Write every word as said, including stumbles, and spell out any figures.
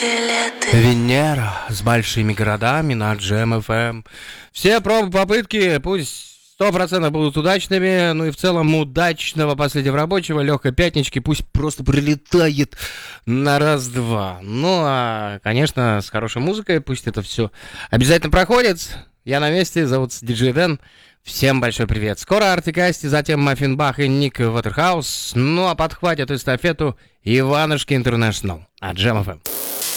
Венера с большими городами на Джем эф эм. Все пробы, попытки, пусть сто процентов будут удачными, ну и в целом удачного последнего рабочего, легкой пятнички, пусть просто прилетает на раз-два. Ну а, конечно, с хорошей музыкой, пусть это все обязательно проходит. Я на месте, зовут диджей Дэн. Всем большой привет. Скоро Артик Асти, затем Маффин Бах и Ник Waterhouse. Ну а подхватит эстафету Иванушки Интернешнл от Джем эф эм.